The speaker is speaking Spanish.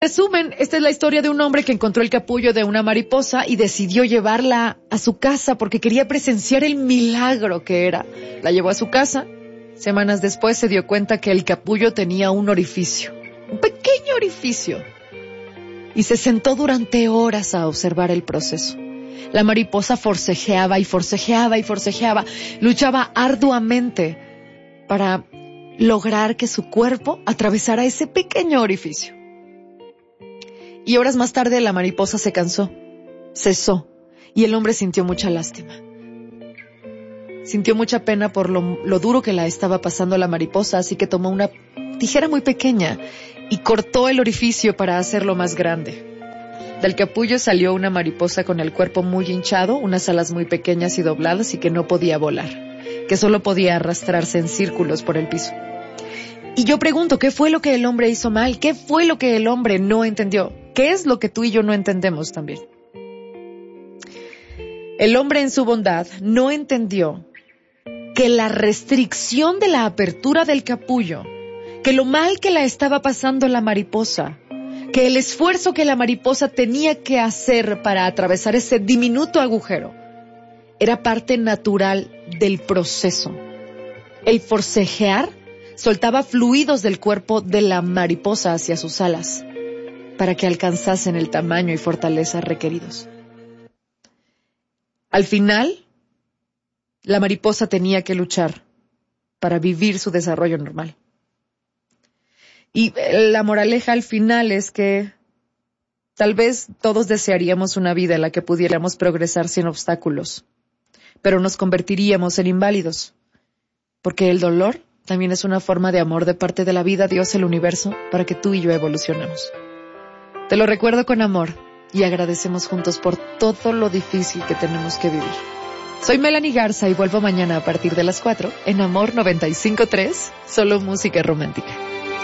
Resumen, esta es la historia de un hombre que encontró el capullo de una mariposa y decidió llevarla a su casa porque quería presenciar el milagro que era. La llevó a su casa. Semanas después se dio cuenta que el capullo tenía un orificio, un pequeño orificio. Y se sentó durante horas a observar el proceso. La mariposa forcejeaba y forcejeaba y forcejeaba. Luchaba arduamente para lograr que su cuerpo atravesara ese pequeño orificio. Y horas más tarde la mariposa se cansó, cesó, y el hombre sintió mucha lástima. Sintió mucha pena por lo duro que la estaba pasando la mariposa, así que tomó una tijera muy pequeña y cortó el orificio para hacerlo más grande. Del capullo salió una mariposa con el cuerpo muy hinchado, unas alas muy pequeñas y dobladas y que no podía volar, que solo podía arrastrarse en círculos por el piso. Y yo pregunto, ¿qué fue lo que el hombre hizo mal? ¿Qué fue lo que el hombre no entendió? ¿Qué es lo que tú y yo no entendemos también? El hombre en su bondad no entendió que la restricción de la apertura del capullo, que lo mal que la estaba pasando la mariposa, que el esfuerzo que la mariposa tenía que hacer para atravesar ese diminuto agujero, era parte natural del proceso. El forcejear soltaba fluidos del cuerpo de la mariposa hacia sus alas para que alcanzasen el tamaño y fortaleza requeridos. Al final, la mariposa tenía que luchar para vivir su desarrollo normal. Y la moraleja al final es que tal vez todos desearíamos una vida en la que pudiéramos progresar sin obstáculos, pero nos convertiríamos en inválidos, porque el dolor también es una forma de amor de parte de la vida, Dios, el universo, para que tú y yo evolucionemos. Te lo recuerdo con amor y agradecemos juntos por todo lo difícil que tenemos que vivir. Soy Melanie Garza y vuelvo mañana a partir de las 4 en Amor 95.3, solo música romántica.